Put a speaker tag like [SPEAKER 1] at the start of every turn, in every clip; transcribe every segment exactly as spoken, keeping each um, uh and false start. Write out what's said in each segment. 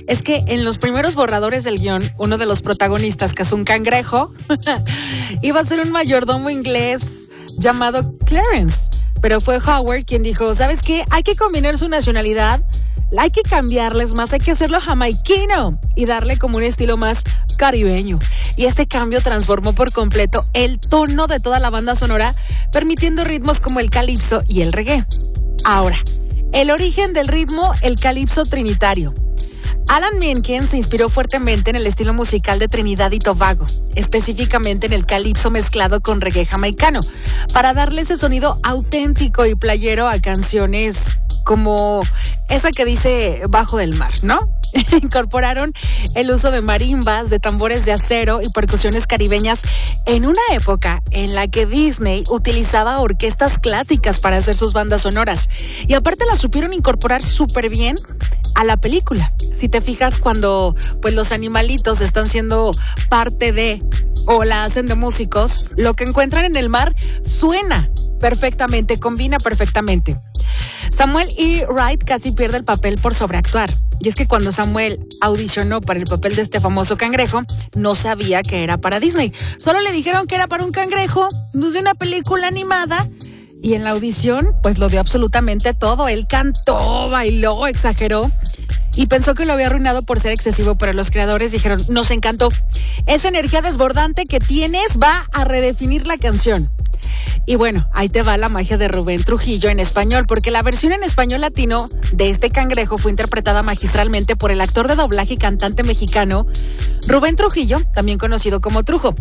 [SPEAKER 1] Es que en los primeros borradores del guión, uno de los protagonistas, que es un cangrejo, iba a ser un mayordomo inglés llamado Clarence. Pero fue Howard quien dijo, ¿sabes qué? Hay que combinar su nacionalidad, hay que cambiarles más, hay que hacerlo jamaiquino y darle como un estilo más caribeño. Y este cambio transformó por completo el tono de toda la banda sonora, permitiendo ritmos como el calipso y el reggae. Ahora, el origen del ritmo, el calipso trinitario. Alan Menken se inspiró fuertemente en el estilo musical de Trinidad y Tobago, específicamente en el calipso mezclado con reggae jamaicano, para darle ese sonido auténtico y playero a canciones como esa que dice Bajo del Mar, ¿no? Incorporaron el uso de marimbas, de tambores de acero y percusiones caribeñas en una época en la que Disney utilizaba orquestas clásicas para hacer sus bandas sonoras. Y aparte las supieron incorporar súper bien a la película. Si te fijas, cuando pues los animalitos están siendo parte de o la hacen de músicos, lo que encuentran en el mar suena perfectamente, combina perfectamente. Samuel E. Wright casi pierde el papel por sobreactuar. Y es que cuando Samuel audicionó para el papel de este famoso cangrejo, no sabía que era para Disney. Solo le dijeron que era para un cangrejo, no de una película animada. Y en la audición, pues lo dio absolutamente todo. Él cantó, bailó, exageró. Y pensó que lo había arruinado por ser excesivo, pero los creadores dijeron, nos encantó. Esa energía desbordante que tienes va a redefinir la canción. Y bueno, ahí te va la magia de Rubén Trujillo en español, porque la versión en español latino de este cangrejo fue interpretada magistralmente por el actor de doblaje y cantante mexicano Rubén Trujillo, también conocido como Trujo.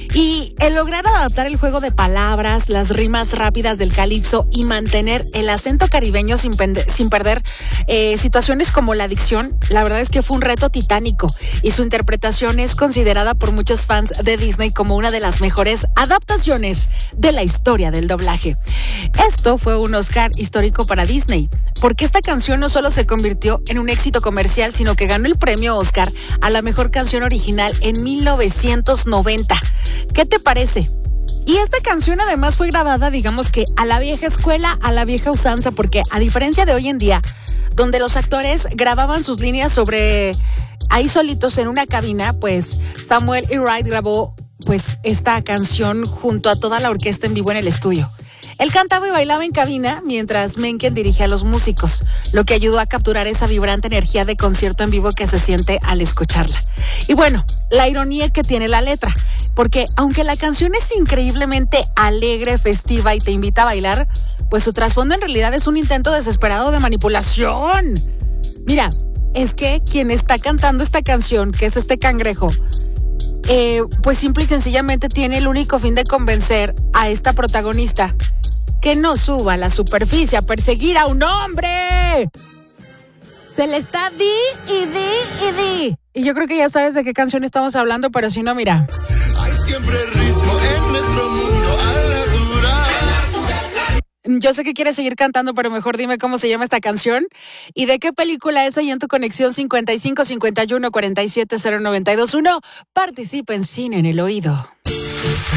[SPEAKER 1] Y el lograr adaptar el juego de palabras, las rimas rápidas del calipso y mantener el acento caribeño sin, pende- sin perder eh, situaciones como la dicción, la verdad es que fue un reto titánico y su interpretación es considerada por muchos fans de Disney como una de las mejores adaptaciones de la historia del doblaje. Esto fue un Oscar histórico para Disney, porque esta canción no solo se convirtió en un éxito comercial, sino que ganó el premio Oscar a la mejor canción original en mil novecientos noventa. ¿Qué te parece? Y esta canción además fue grabada, digamos que a la vieja escuela, a la vieja usanza, porque a diferencia de hoy en día, donde los actores grababan sus líneas sobre ahí solitos en una cabina, pues Samuel E. Wright grabó pues esta canción junto a toda la orquesta en vivo en el estudio. Él cantaba y bailaba en cabina mientras Menken dirigía a los músicos, lo que ayudó a capturar esa vibrante energía de concierto en vivo que se siente al escucharla. Y bueno, la ironía que tiene la letra, porque aunque la canción es increíblemente alegre, festiva y te invita a bailar, pues su trasfondo en realidad es un intento desesperado de manipulación. Mira, es que quien está cantando esta canción, que es este cangrejo, Eh, pues simple y sencillamente tiene el único fin de convencer a esta protagonista que no suba a la superficie a perseguir a un hombre. Se le está di y di y di. Y yo creo que ya sabes de qué canción estamos hablando, pero si no, mira.
[SPEAKER 2] Hay siempre ritmo en nuestro mundo a la dura.
[SPEAKER 1] Yo sé que quieres seguir cantando, pero mejor dime cómo se llama esta canción y de qué película es ahí en tu conexión cincuenta y cinco cincuenta y uno cuarenta y siete cero noventa y dos uno. Participa en Cine en el Oído.